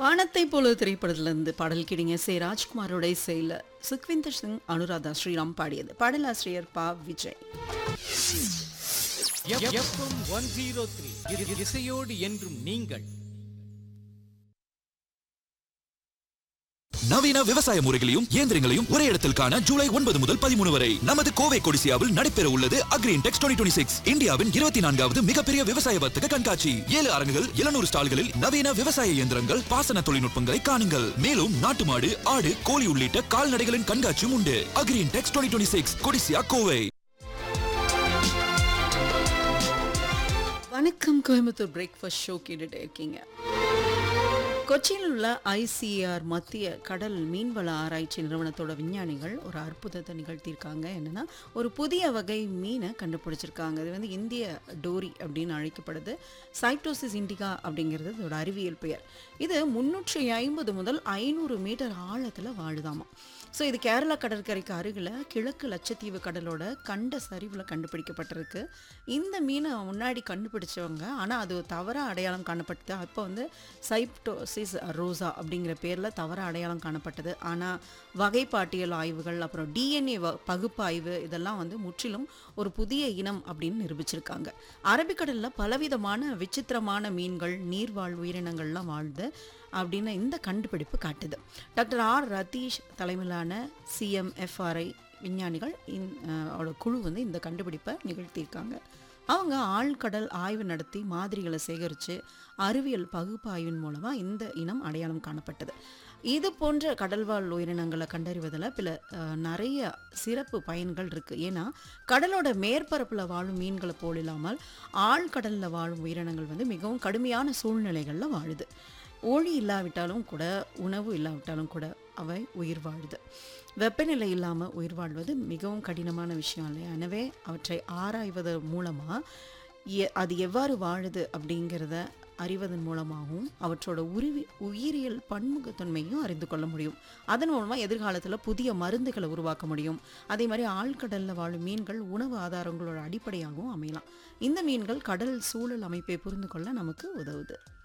வானத்தை போல திரைப்படத்திலிருந்து பாடல் கேட்டீங்க. ராஜ்குமாரோட இசையில் சுக்விந்தர் சிங், அனுராதா ஸ்ரீராம் பாடியது. பாடலாசிரியர் பா. விஜய். FM 103 இசையோடு என்றும் நீங்கள். நவீன விவசாய முறைகளையும் இயந்திரங்களையும் ஒரே இடத்தில் காண ஜூலை 9 முதல் 13 வரை நமது கோவை கொடிசியாவில் நடைபெற உள்ளது அக்ரின்டெக்ஸ் 2026, இந்தியாவின் 24வது மிகப்பெரிய விவசாய வர்த்தக கண்காட்சி. 7 அரங்குகள், 700 ஸ்டால்களில் நவீன விவசாய இயந்திரங்கள், பாசன தொழில்நுட்பங்களை காணுங்கள். மேலும் நாட்டு மாடு, ஆடு, கோழி உள்ளிட்ட கால்நடைகளின் கண்காட்சியும் உண்டு. அக்ரின்டெக்ஸ் 2026, கொடிசியா, கோவை. வணக்கம் கோயம்புத்தூர் பிரேக்ஃபாஸ்ட் ஷோ கேட்டுட்டு இருக்கீங்க. கொச்சியில் உள்ள ஐசிஆர் மத்திய கடல் மீன்வள ஆராய்ச்சி நிறுவனத்தோட விஞ்ஞானிகள் ஒரு அற்புதத்தை நிகழ்த்தியிருக்காங்க. என்னன்னா, ஒரு புதிய வகை மீனை கண்டுபிடிச்சிருக்காங்க. இது வந்து இந்திய டோரி அப்படின்னு அழைக்கப்படுது. சைட்டோசிஸ் இண்டிகா அப்படிங்கிறது இதோட அறிவியல் பெயர். இது 350 முதல் 500 மீட்டர் ஆழத்தில் வாழுதாமா. ஸோ இது கேரளா கடற்கரைக்கு அருகில் கிழக்கு லட்சத்தீவு கடலோட கண்ட சரிவில் கண்டுபிடிக்கப்பட்டிருக்கு. இந்த மீனை முன்னாடி கண்டுபிடிச்சவங்க, ஆனால் அது தவறாக அடையாளம் காணப்பட்டது. அப்போ வந்து சைட்டோசிஸ் ரோசா அப்படிங்கிற பேரில் தவறாக அடையாளம் காணப்பட்டது. ஆனால் வகைப்பாட்டியல் ஆய்வுகள், அப்புறம் டிஎன்ஏ பகுப்பாய்வு, இதெல்லாம் வந்து முற்றிலும் ஒரு புதிய இனம் அப்படின்னு நிரூபிச்சிருக்காங்க. அரபிக்கடலில் பலவிதமான விசித்திரமான மீன்கள், நீர்வாழ் உயிரினங்கள்லாம் வாழ்ந்து அப்படின்னு இந்த கண்டுபிடிப்பு காட்டுது. டாக்டர் ஆர் ரதீஷ் தலைமையிலான CMFRI விஞ்ஞானிகள் குழு வந்து இந்த கண்டுபிடிப்பை நிகழ்த்தியிருக்காங்க. அவங்க ஆழ்கடல் ஆய்வு நடத்தி மாதிரிகளை சேகரித்து அறிவியல் பகுப்பாய்வின் மூலமாக இந்த இனம் அடையாளம் காணப்பட்டது. இது போன்ற கடல்வாழ் உயிரினங்களை கண்டறிவதில் நிறைய சிறப்பு பயன்கள் இருக்குது. ஏன்னா, கடலோட மேற்பரப்பில் வாழும் மீன்களை போல் இல்லாமல் ஆழ்கடலில் வாழும் உயிரினங்கள் வந்து மிகவும் கடுமையான சூழ்நிலைகளில் வாழுது. ஒளி இல்லாவிட்டாலும் கூட, உணவு இல்லாவிட்டாலும் கூட அவை உயிர் வாழுது. வெப்பநிலை இல்லாமல் உயிர் வாழ்வது மிகவும் கடினமான விஷயம் இல்லையா? எனவே அவற்றை ஆராய்வதன் மூலமாக அது எவ்வாறு வாழுது அப்படிங்கிறத அறிவதன் மூலமாகவும் அவற்றோட உயிரியல் பன்முகத்தன்மையும் அறிந்து கொள்ள முடியும். அதன் மூலமாக எதிர்காலத்தில் புதிய மருந்துகளை உருவாக்க முடியும். அதே மாதிரி ஆழ்கடலில் வாழும் மீன்கள் உணவு ஆதாரங்களோட அடிப்படையாகவும் அமையலாம். இந்த மீன்கள் கடல் சூழல் அமைப்பை புரிந்து கொள்ள நமக்கு உதவுது.